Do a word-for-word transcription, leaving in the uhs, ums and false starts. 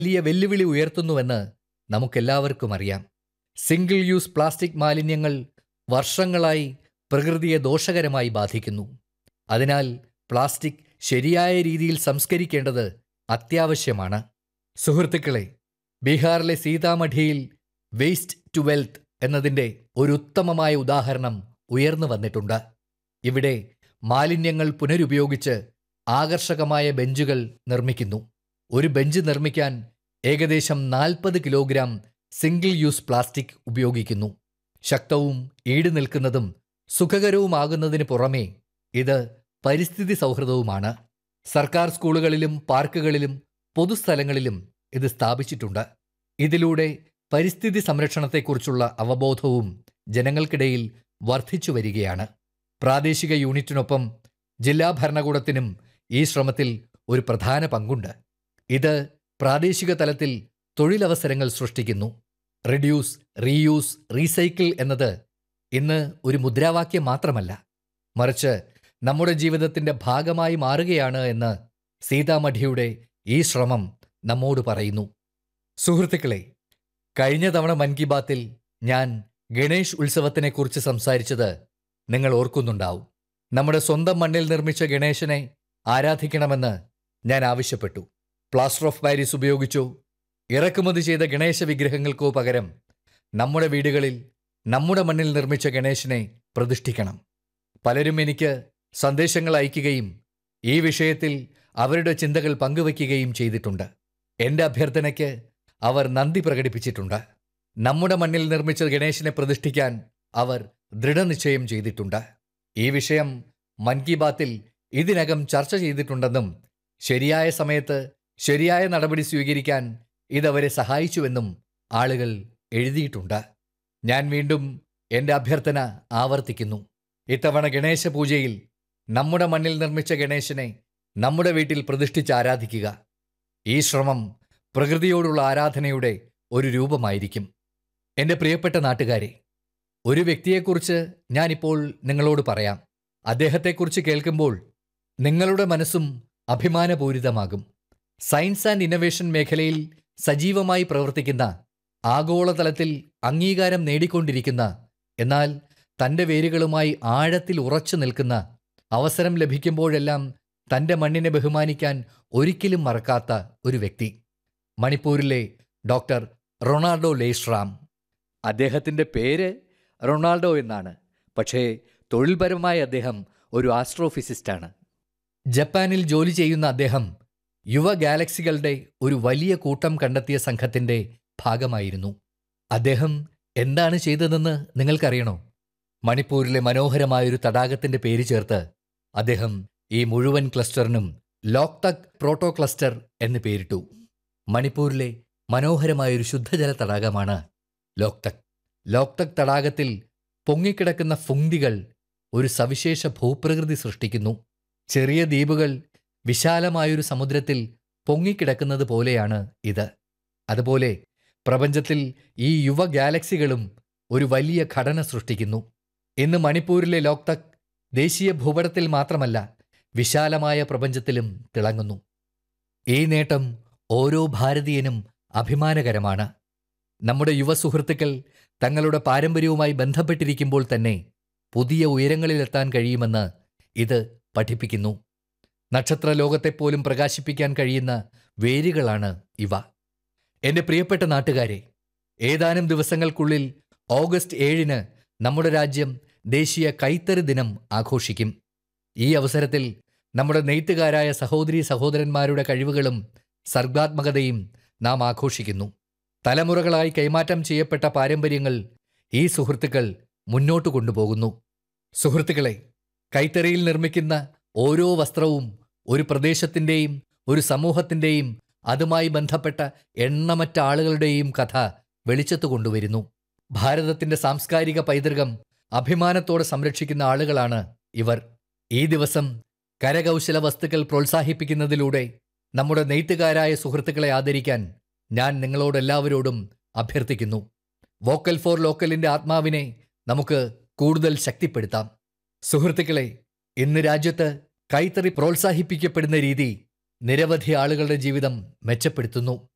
വലിയ വെല്ലുവിളി ഉയർത്തുന്നുവെന്ന് നമുക്കെല്ലാവർക്കും അറിയാം. സിംഗിൾ യൂസ് പ്ലാസ്റ്റിക് മാലിന്യങ്ങൾ വർഷങ്ങളായി പ്രകൃതിയെ ദോഷകരമായി ബാധിക്കുന്നു. അതിനാൽ പ്ലാസ്റ്റിക് ശരിയായ രീതിയിൽ സംസ്കരിക്കേണ്ടത് അത്യാവശ്യമാണ്. സുഹൃത്തുക്കളെ, ബീഹാറിലെ സീതാമഢിയിൽ വേസ്റ്റ് ടു വെൽത്ത് എന്നതിൻ്റെ ഒരു ഉത്തമമായ ഉദാഹരണം ഉയർന്നു വന്നിട്ടുണ്ട്. ഇവിടെ മാലിന്യങ്ങൾ പുനരുപയോഗിച്ച് ആകർഷകമായ ബെഞ്ചുകൾ നിർമ്മിക്കുന്നു. ഒരു ബെഞ്ച് നിർമ്മിക്കാൻ ഏകദേശം നാൽപ്പത് കിലോഗ്രാം സിംഗിൾ യൂസ് പ്ലാസ്റ്റിക് ഉപയോഗിക്കുന്നു. ശക്തവും ഈട് നിൽക്കുന്നതും സുഖകരവുമാകുന്നതിന് പുറമേ ഇത് പരിസ്ഥിതി സൗഹൃദവുമാണ്. സർക്കാർ സ്കൂളുകളിലും പാർക്കുകളിലും പൊതുസ്ഥലങ്ങളിലും ഇത് സ്ഥാപിച്ചിട്ടുണ്ട്. ഇതിലൂടെ പരിസ്ഥിതി സംരക്ഷണത്തെക്കുറിച്ചുള്ള അവബോധവും ജനങ്ങൾക്കിടയിൽ വർദ്ധിച്ചു വരികയാണ്. പ്രാദേശിക യൂണിറ്റിനൊപ്പം ജില്ലാ ഭരണകൂടത്തിനും ഈ ശ്രമത്തിൽ ഒരു പ്രധാന പങ്കുണ്ട്. ഇത് പ്രാദേശിക തലത്തിൽ തൊഴിലവസരങ്ങൾ സൃഷ്ടിക്കുന്നു. റിഡ്യൂസ്, റീയൂസ്, റീസൈക്കിൾ എന്നത് ഇന്ന് ഒരു മുദ്രാവാക്യം മാത്രമല്ല, മറിച്ച് നമ്മുടെ ജീവിതത്തിൻ്റെ ഭാഗമായി മാറുകയാണ് എന്ന് സീതാമഢിയുടെ ഈ ശ്രമം നമ്മോട് പറയുന്നു. സുഹൃത്തുക്കളെ, കഴിഞ്ഞ തവണ മൻ കി ബാത്തിൽ ഞാൻ ഗണേഷ് ഉത്സവത്തിനെക്കുറിച്ച് സംസാരിച്ചത് നിങ്ങൾ ഓർക്കുന്നുണ്ടാവും. നമ്മുടെ സ്വന്തം മണ്ണിൽ നിർമ്മിച്ച ഗണേശനെ ആരാധിക്കണമെന്ന് ഞാൻ ആവശ്യപ്പെട്ടു. പ്ലാസ്റ്റർ ഓഫ് പാരീസ് ഉപയോഗിച്ചോ ഇറക്കുമതി ചെയ്ത ഗണേശ വിഗ്രഹങ്ങൾക്കോ പകരം നമ്മുടെ വീടുകളിൽ നമ്മുടെ മണ്ണിൽ നിർമ്മിച്ച ഗണേശനെ പ്രതിഷ്ഠിക്കണം. പലരും എനിക്ക് സന്ദേശങ്ങൾ അയയ്ക്കുകയും ഈ വിഷയത്തിൽ അവരുടെ ചിന്തകൾ പങ്കുവയ്ക്കുകയും ചെയ്തിട്ടുണ്ട്. എൻ്റെ അഭ്യർത്ഥനയ്ക്ക് അവർ നന്ദി പ്രകടിപ്പിച്ചിട്ടുണ്ട്. നമ്മുടെ മണ്ണിൽ നിർമ്മിച്ച ഗണേശനെ പ്രതിഷ്ഠിക്കാൻ അവർ ദൃഢനിശ്ചയം ചെയ്തിട്ടുണ്ട്. ഈ വിഷയം മൻ കി ബാത്തിൽ ഇതിനകം ചർച്ച ചെയ്തിട്ടുണ്ടെന്നും ശരിയായ സമയത്ത് ശരിയായ നടപടി സ്വീകരിക്കാൻ ഇതവരെ സഹായിച്ചുവെന്നും ആളുകൾ എഴുതിയിട്ടുണ്ട്. ഞാൻ വീണ്ടും എൻ്റെ അഭ്യർത്ഥന ആവർത്തിക്കുന്നു. ഇത്തവണ ഗണേശ പൂജയിൽ നമ്മുടെ മണ്ണിൽ നിർമ്മിച്ച ഗണേശനെ നമ്മുടെ വീട്ടിൽ പ്രതിഷ്ഠിച്ച് ആരാധിക്കുക. ഈ ശ്രമം പ്രകൃതിയോടുള്ള ആരാധനയുടെ ഒരു രൂപമായിരിക്കും. എൻ്റെ പ്രിയപ്പെട്ട നാട്ടുകാരെ, ഒരു വ്യക്തിയെക്കുറിച്ച് ഞാനിപ്പോൾ നിങ്ങളോട് പറയാം. അദ്ദേഹത്തെക്കുറിച്ച് കേൾക്കുമ്പോൾ നിങ്ങളുടെ മനസ്സും അഭിമാനപൂരിതമാകും. സയൻസ് ആൻഡ് ഇന്നൊവേഷൻ മേഖലയിൽ സജീവമായി പ്രവർത്തിക്കുന്ന, ആഗോളതലത്തിൽ അംഗീകാരം നേടിക്കൊണ്ടിരിക്കുന്ന, എന്നാൽ തൻ്റെ വേരുകളുമായി ആഴത്തിൽ ഉറച്ചു നിൽക്കുന്ന, അവസരം ലഭിക്കുമ്പോഴെല്ലാം തൻ്റെ മണ്ണിനെ ബഹുമാനിക്കാൻ ഒരിക്കലും മറക്കാത്ത ഒരു വ്യക്തി. മണിപ്പൂരിലെ ഡോക്ടർ റൊണാൾഡോ ലേഷ്റാം. അദ്ദേഹത്തിൻ്റെ പേര് റൊണാൾഡോ എന്നാണ്, പക്ഷേ തൊഴിൽപരമായി അദ്ദേഹം ഒരു ആസ്ട്രോഫിസിസ്റ്റാണ്. ജപ്പാനിൽ ജോലി ചെയ്യുന്ന അദ്ദേഹം യുവ ഗാലക്സികളുടെ ഒരു വലിയ കൂട്ടം കണ്ടെത്തിയ സംഘത്തിൻ്റെ ഭാഗമായിരുന്നു. അദ്ദേഹം എന്താണ് ചെയ്തതെന്ന് നിങ്ങൾക്കറിയണോ? മണിപ്പൂരിലെ മനോഹരമായൊരു തടാകത്തിൻ്റെ പേര് ചേർത്ത് അദ്ദേഹം ഈ മുഴുവൻ ക്ലസ്റ്ററിനും ലോക്തക് പ്രോട്ടോ ക്ലസ്റ്റർ എന്ന് പേരിട്ടു. മണിപ്പൂരിലെ മനോഹരമായൊരു ശുദ്ധജല തടാകമാണ് ലോക്തക്. ലോക്തക് തടാകത്തിൽ പൊങ്ങിക്കിടക്കുന്ന ഫുങ്തികൾ ഒരു സവിശേഷ ഭൂപ്രകൃതി സൃഷ്ടിക്കുന്നു. ചെറിയ ദ്വീപുകൾ വിശാലമായൊരു സമുദ്രത്തിൽ പൊങ്ങിക്കിടക്കുന്നത് പോലെയാണ് ഇത്. അതുപോലെ പ്രപഞ്ചത്തിൽ ഈ യുവ ഗാലക്സികളും ഒരു വലിയ ഘടന സൃഷ്ടിക്കുന്നു. ഇന്ന് മണിപ്പൂരിലെ ലോക്തക് ദേശീയ ഭൂപടത്തിൽ മാത്രമല്ല, വിശാലമായ പ്രപഞ്ചത്തിലും തിളങ്ങുന്നു. ഈ നേട്ടം ഓരോ ഭാരതീയനും അഭിമാനകരമാണ്. നമ്മുടെ യുവ സുഹൃത്തുക്കൾ തങ്ങളുടെ പാരമ്പര്യവുമായി ബന്ധപ്പെട്ടിരിക്കുമ്പോൾ തന്നെ പുതിയ ഉയരങ്ങളിലെത്താൻ കഴിയുമെന്ന് ഇത് പഠിപ്പിക്കുന്നു. നക്ഷത്രലോകത്തെപ്പോലും പ്രകാശിപ്പിക്കാൻ കഴിയുന്ന വേരുകളാണ് ഇവ. എൻ്റെ പ്രിയപ്പെട്ട നാട്ടുകാരെ, ഏതാനും ദിവസങ്ങൾക്കുള്ളിൽ ഓഗസ്റ്റ് ഏഴിന് നമ്മുടെ രാജ്യം ദേശീയ കൈത്തറി ദിനം ആഘോഷിക്കും. ഈ അവസരത്തിൽ നമ്മുടെ നെയ്ത്തുകാരായ സഹോദരീ സഹോദരന്മാരുടെ കഴിവുകളും സർഗാത്മകതയും നാം ആഘോഷിക്കുന്നു. തലമുറകളായി കൈമാറ്റം ചെയ്യപ്പെട്ട പാരമ്പര്യങ്ങൾ ഈ സുഹൃത്തുക്കൾ മുന്നോട്ട് കൊണ്ടുപോകുന്നു. സുഹൃത്തുക്കളെ, കൈത്തറിയിൽ നിർമ്മിക്കുന്ന ഓരോ വസ്ത്രവും ഒരു പ്രദേശത്തിൻ്റെയും ഒരു സമൂഹത്തിൻ്റെയും അതുമായി ബന്ധപ്പെട്ട എണ്ണമറ്റ ആളുകളുടെയും കഥ വെളിച്ചത്ത് കൊണ്ടുവരുന്നു. ഭാരതത്തിൻ്റെ സാംസ്കാരിക പൈതൃകം അഭിമാനത്തോടെ സംരക്ഷിക്കുന്ന ആളുകളാണ് ഇവർ. ഈ ദിവസം കരകൗശല വസ്തുക്കൾ പ്രോത്സാഹിപ്പിക്കുന്നതിലൂടെ നമ്മുടെ നെയ്ത്തുകാരായ സുഹൃത്തുക്കളെ ആദരിക്കാൻ ഞാൻ നിങ്ങളോടെല്ലാവരോടും അഭ്യർത്ഥിക്കുന്നു. വോക്കൽ ഫോർ ലോക്കലിൻ്റെ ആത്മാവിനെ നമുക്ക് കൂടുതൽ ശക്തിപ്പെടുത്താം. സുഹൃത്തുക്കളെ, ഇന്ന് രാജ്യത്ത് കൈത്തറി പ്രോത്സാഹിപ്പിക്കപ്പെടുന്ന രീതി നിരവധി ആളുകളുടെ ജീവിതം മെച്ചപ്പെടുത്തുന്നു.